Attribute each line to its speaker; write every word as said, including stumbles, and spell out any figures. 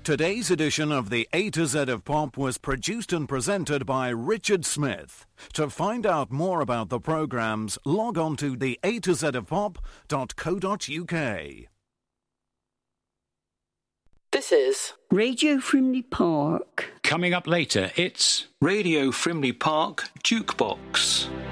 Speaker 1: Today's edition of the A to Z of Pop was produced and presented by Richard Smith. To find out more about the programmes, log on to the a to z of pop dot co dot uk.
Speaker 2: This is
Speaker 3: Radio Frimley Park.
Speaker 4: Coming up later, it's
Speaker 5: Radio Frimley Park Jukebox.